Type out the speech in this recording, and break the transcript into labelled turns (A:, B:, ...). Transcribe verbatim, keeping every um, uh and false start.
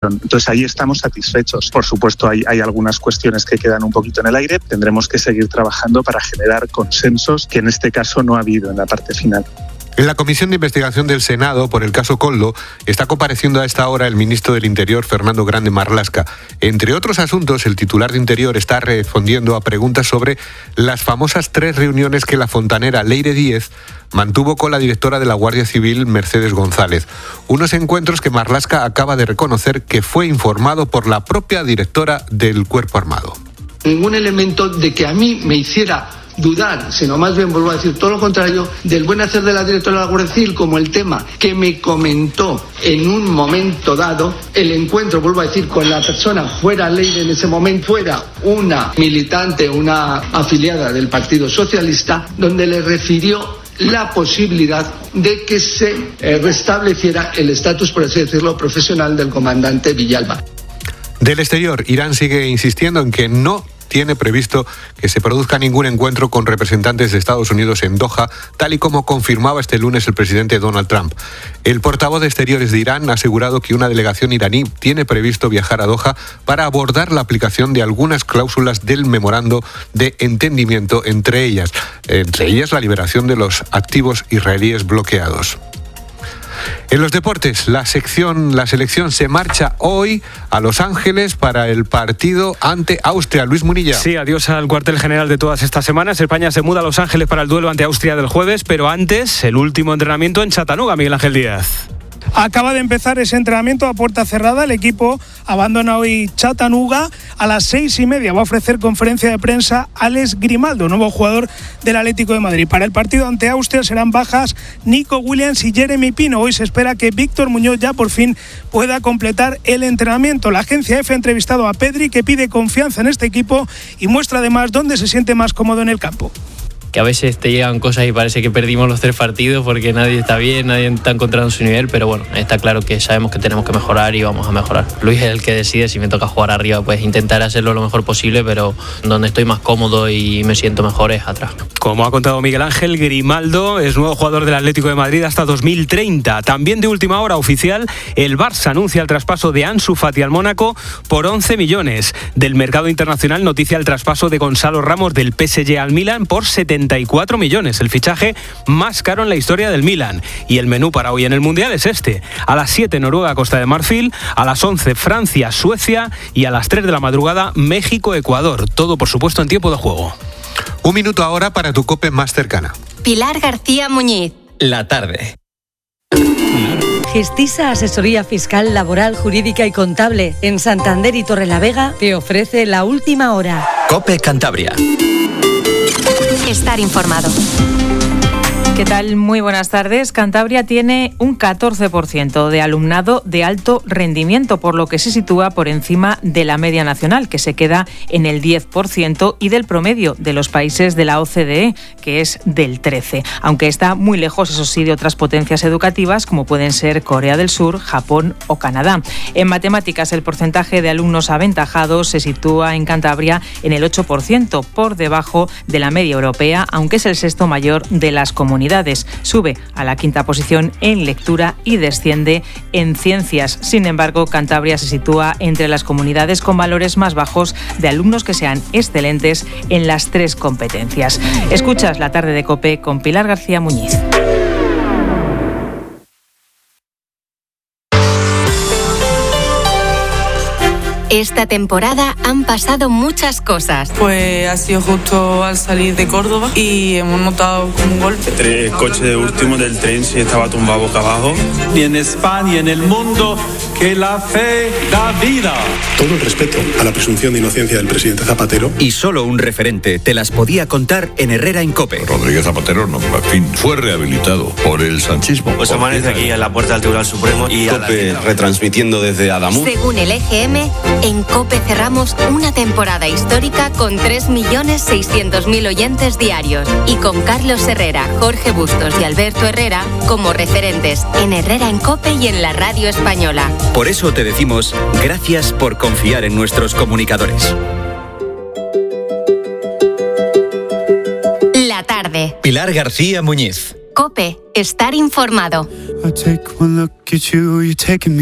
A: Entonces ahí estamos satisfechos. Por supuesto hay, hay algunas cuestiones que quedan un poquito en el aire. Tendremos que seguir trabajando para generar consensos, que en este caso no ha habido en la parte final.
B: En la Comisión de Investigación del Senado por el caso Koldo está compareciendo a esta hora el ministro del Interior, Fernando Grande Marlaska. Entre otros asuntos, el titular de Interior está respondiendo a preguntas sobre las famosas tres reuniones que la fontanera Leire Díez mantuvo con la directora de la Guardia Civil, Mercedes González. Unos encuentros que Marlaska acaba de reconocer que fue informado por la propia directora del Cuerpo Armado.
C: Ningún elemento de que a mí me hiciera dudar, sino más bien, vuelvo a decir todo lo contrario, del buen hacer de la directora de la Guardia Civil, como el tema que me comentó en un momento dado, el encuentro, vuelvo a decir, con la persona fuera Leire en ese momento, fuera una militante, una afiliada del Partido Socialista, donde le refirió la posibilidad de que se eh, restableciera el estatus, por así decirlo, profesional del comandante Villalba.
B: Del exterior, Irán sigue insistiendo en que no tiene previsto que se produzca ningún encuentro con representantes de Estados Unidos en Doha, tal y como confirmaba este lunes el presidente Donald Trump. El portavoz de Exteriores de Irán ha asegurado que una delegación iraní tiene previsto viajar a Doha para abordar la aplicación de algunas cláusulas del memorando de entendimiento, entre ellas, entre ellas la liberación de los activos israelíes bloqueados. En los deportes, la sección, la selección se marcha hoy a Los Ángeles para el partido ante Austria. Luis Munilla.
D: Sí, adiós al cuartel general de todas estas semanas. España se muda a Los Ángeles para el duelo ante Austria del jueves, pero antes, el último entrenamiento en Chattanooga, Miguel Ángel Díaz.
E: Acaba de empezar ese entrenamiento a puerta cerrada. El equipo abandona hoy Chattanooga. A las seis y media va a ofrecer conferencia de prensa Alex Grimaldo, nuevo jugador del Atlético de Madrid. Para el partido ante Austria serán bajas Nico Williams y Jeremy Pino. Hoy se espera que Víctor Muñoz ya por fin pueda completar el entrenamiento. La agencia EFE ha entrevistado a Pedri, que pide confianza en este equipo y muestra además dónde se siente más cómodo en el campo.
F: Que a veces te llegan cosas y parece que perdimos los tres partidos porque nadie está bien, nadie está encontrando su nivel, pero bueno, está claro que sabemos que tenemos que mejorar y vamos a mejorar. Luis es el que decide si me toca jugar arriba, pues intentar hacerlo lo mejor posible, pero donde estoy más cómodo y me siento mejor es atrás.
D: Como ha contado Miguel Ángel, Grimaldo es nuevo jugador del Atlético de Madrid hasta dos mil treinta. También de última hora oficial, el Barça anuncia el traspaso de Ansu Fati al Mónaco por once millones. Del mercado internacional noticia el traspaso de Gonzalo Ramos del P S G al Milan por setenta y cuatro millones, el fichaje más caro en la historia del Milan. Y el menú para hoy en el Mundial es este: a las siete Noruega, Costa de Marfil, a las once Francia, Suecia y a las tres de la madrugada México, Ecuador. Todo por supuesto en tiempo de juego.
B: Un minuto ahora para tu COPE más cercana.
G: Pilar García Muñiz.
H: La tarde.
I: Gestisa Asesoría Fiscal, Laboral, Jurídica y Contable en Santander y Torrelavega te ofrece la última hora.
H: COPE Cantabria.
G: Estar informado.
J: ¿Qué tal? Muy buenas tardes. Cantabria tiene un catorce por ciento de alumnado de alto rendimiento, por lo que se sitúa por encima de la media nacional, que se queda en el diez por ciento, y del promedio de los países de la O C D E, que es del trece por ciento, aunque está muy lejos, eso sí, de otras potencias educativas como pueden ser Corea del Sur, Japón o Canadá. En matemáticas, el porcentaje de alumnos aventajados se sitúa en Cantabria en el ocho por ciento, por debajo de la media europea, aunque es el sexto mayor de las comunidades. Sube a la quinta posición en lectura y desciende en ciencias. Sin embargo, Cantabria se sitúa entre las comunidades con valores más bajos de alumnos que sean excelentes en las tres competencias. Escuchas La Tarde de COPE con Pilar García Muñiz.
G: Esta temporada han pasado muchas cosas.
K: Pues ha sido justo al salir de Córdoba y hemos notado como un golpe.
L: El coche de último del tren se estaba tumbado boca abajo.
M: Y en España y en el mundo, que la fe da vida.
N: Todo el respeto a la presunción de inocencia del presidente Zapatero.
H: Y solo un referente te las podía contar en Herrera en COPE.
O: Rodríguez Zapatero, no, en fin, fue rehabilitado por el sanchismo.
P: Pues amanece aquí en la puerta del Tribunal Supremo y
Q: COPE retransmitiendo desde Adamuz.
G: Según el E G M, en COPE cerramos una temporada histórica con tres millones seiscientos mil oyentes diarios y con Carlos Herrera, Jorge Bustos y Alberto Herrera como referentes en Herrera en COPE y en la radio española.
H: Por eso te decimos gracias por confiar en nuestros comunicadores.
G: La tarde.
H: Pilar García Muñiz.
G: COPE, estar informado.